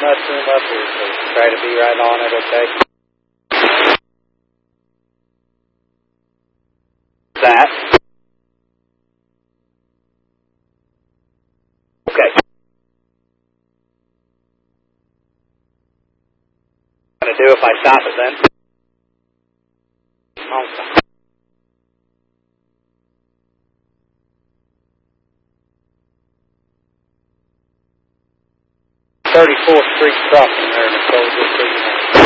much room up here, so try to be right on it, okay? That. Okay. Gonna do if I stop it then? Okay. 34th Street crossing there, Nicole, just so you know.